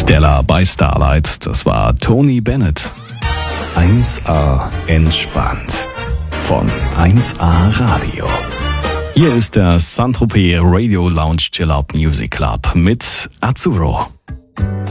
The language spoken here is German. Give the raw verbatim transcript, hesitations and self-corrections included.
Stella bei Starlight, das war Tony Bennett. eins A entspannt von eins A Radio. Hier ist der Saint-Tropez Radio Lounge Chill Out Music Club mit Azzurro.